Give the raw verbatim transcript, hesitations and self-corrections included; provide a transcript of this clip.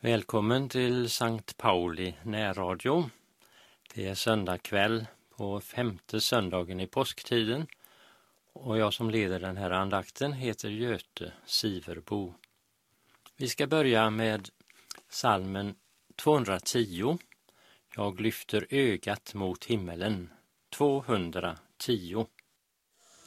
Välkommen till Sankt Pauli närradio. Det är söndag kväll på femte söndagen i påsktiden och jag som leder den här andakten heter Göte Siverbo. Vi ska börja med psalmen tvåhundratio. Jag lyfter ögat mot himmelen. tvåhundratio.